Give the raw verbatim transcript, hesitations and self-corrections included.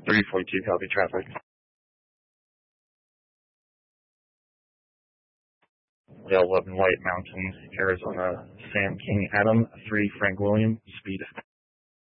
thirty forty-two, copy traffic. Dale eleven White Mountain, Arizona, Sam King Adam, three Frank William, speed